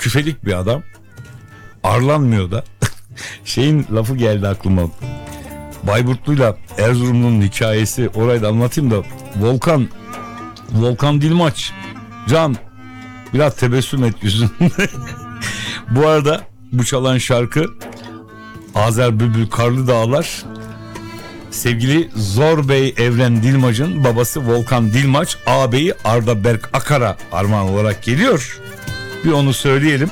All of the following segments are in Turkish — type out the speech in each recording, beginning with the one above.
küfelik bir adam. Arlanmıyor da. Şeyin lafı geldi aklıma. Bayburtlu'yla Erzurumlu'nun hikayesi, orayı da anlatayım da. Volkan Dilmaç. Can, biraz tebessüm et yüzünde. Bu arada bu çalan şarkı Azer Bülbül Karlı Dağlar, sevgili Zor Bey Evren Dilmaç'ın babası Volkan Dilmaç, ağabeyi Arda Berk Akar'a armağan olarak geliyor. Bir onu söyleyelim.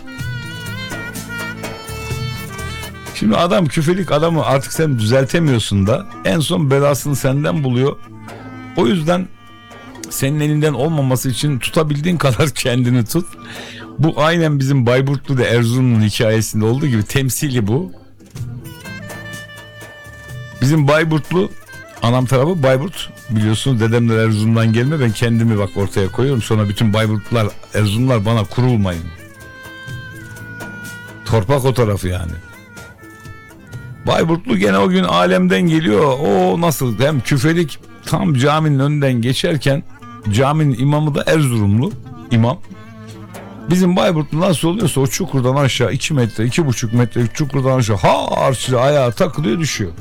Şimdi adam küfelik adamı artık sen düzeltemiyorsun da en son belasını senden buluyor. O yüzden senin elinden olmaması için tutabildiğin kadar kendini tut. Bu aynen bizim Bayburtlu da Erzurum'un hikayesinde olduğu gibi temsili bu. Bizim Bayburtlu, anam tarafı Bayburt, biliyorsunuz dedemler Erzurum'dan gelme, ben kendimi bak ortaya koyuyorum, sonra bütün Bayburtlular, Erzurumlar bana kurulmayın. Torpak o tarafı yani. Bayburtlu gene o gün alemden geliyor. O nasıl, hem küfelik, tam caminin önünden geçerken caminin imamı da Erzurumlu imam. Bizim Bayburtlu nasıl oluyorsa o çukurdan aşağı 2 metre 2,5 metre çukurdan aşağı harçlı ayağa takılıyor, düşüyor.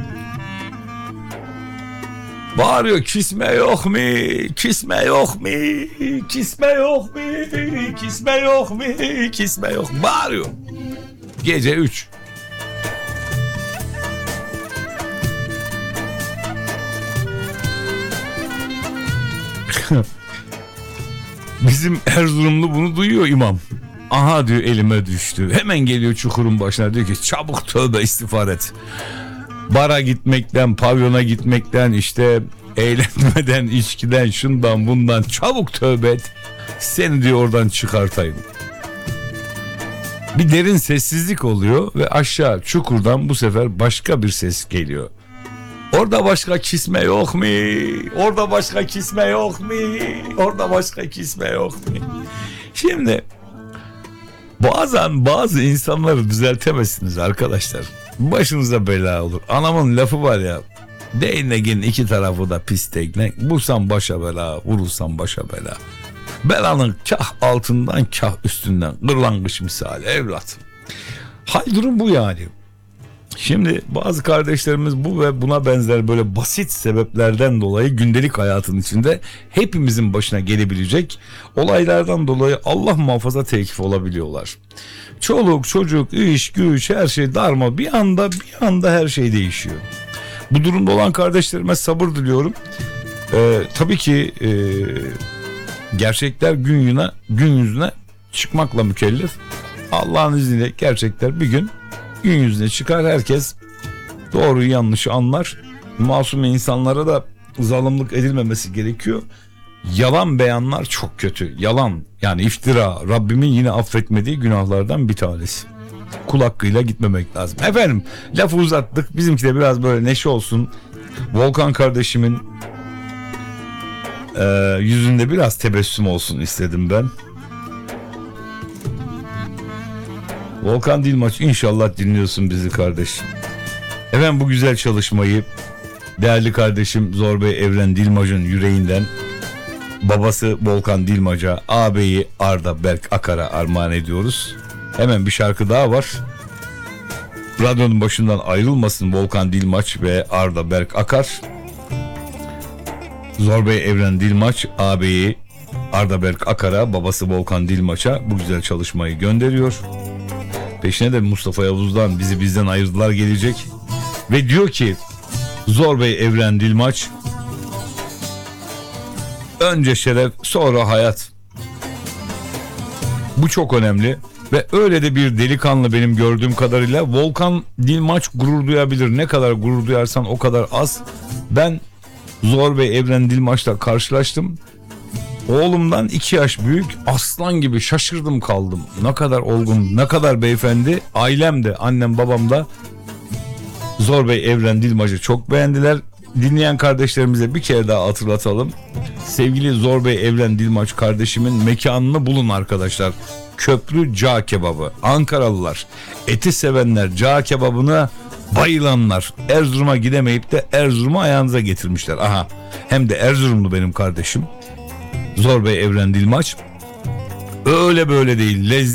Bağırıyor, kisme yok mu? Kisme yok mu? Kisme yok mu? Kisme yok mu? Kisme yok mu? Bağırıyor. Gece 3. Bizim Erzurumlu bunu duyuyor imam. Aha diyor, elime düştü. Hemen geliyor çukurun başına, diyor ki çabuk tövbe istiğfar et. Bara gitmekten, pavyona gitmekten, işte eğlenmeden, içkiden, şundan bundan çabuk tövbe et. Seni diyor oradan çıkartayım. Bir derin sessizlik oluyor ve aşağı çukurdan bu sefer başka bir ses geliyor. Orada başka kisme yok mu? Orada başka kisme yok mu? Orada başka kisme yok mu? Şimdi bazen bazı insanları düzeltemezsiniz arkadaşlar. Başınıza bela olur. Anamın lafı var ya. Değneğin iki tarafı da pis değnek. Vursan başa bela, vurursan başa bela. Belanın kah altından kah üstünden. Kırlangıç misali evlat. Hal durum bu yani. Şimdi bazı kardeşlerimiz bu ve buna benzer böyle basit sebeplerden dolayı gündelik hayatın içinde hepimizin başına gelebilecek olaylardan dolayı Allah muhafaza tevkif olabiliyorlar. Çoluk çocuk, iş güç, her şey darma, bir anda her şey değişiyor. Bu durumda olan kardeşlerime sabır diliyorum. Tabii ki gerçekler gün yüzüne çıkmakla mükellef. Allah'ın izniyle gerçekler bir gün yüzüne çıkar, herkes doğruyu yanlışı anlar. Masum insanlara da zalimlik edilmemesi gerekiyor. Yalan beyanlar çok kötü. Yalan, yani iftira, Rabbimin yine affetmediği günahlardan bir tanesi. Kul hakkıyla gitmemek lazım. Efendim, lafı uzattık. Bizimki de biraz böyle neşe olsun. Volkan kardeşimin yüzünde biraz tebessüm olsun istedim ben. Volkan Dilmaç, inşallah dinliyorsun bizi kardeşim. Efendim, bu güzel çalışmayı değerli kardeşim Zor Bey Evren Dilmaç'ın yüreğinden babası Volkan Dilmaç'a, ağabeyi Arda Berk Akar'a armağan ediyoruz. Hemen bir şarkı daha var. Radyonun başından ayrılmasın Volkan Dilmaç ve Arda Berk Akar. Zor Bey Evren Dilmaç ağabeyi Arda Berk Akar'a, babası Volkan Dilmaç'a bu güzel çalışmayı gönderiyor. Peşine de Mustafa Yavuz'dan bizi bizden ayırdılar gelecek. Ve diyor ki Zor Bey Evren Dilmaç, önce şeref sonra hayat. Bu çok önemli ve öyle de bir delikanlı benim gördüğüm kadarıyla. Volkan Dilmaç gurur duyabilir. Ne kadar gurur duyarsan o kadar az. Ben Zor Bey Evren Dilmaç'la karşılaştım. Oğlumdan 2 yaş büyük, aslan gibi, şaşırdım kaldım. Ne kadar olgun, ne kadar beyefendi. Ailem de, annem babam da Zor Bey Evren Dilmaç'ı çok beğendiler. Dinleyen kardeşlerimize bir kere daha hatırlatalım. Sevgili Zor Bey Evren Dilmaç kardeşimin mekanını bulun arkadaşlar. Köprü Cağ Kebabı. Ankaralılar, eti sevenler, cağ kebabına bayılanlar Erzurum'a gidemeyip de Erzurum'u ayağınıza getirmişler. Aha, hem de Erzurumlu benim kardeşim Zor Bey Evren Dilmaç. Öyle böyle değil, lezzetli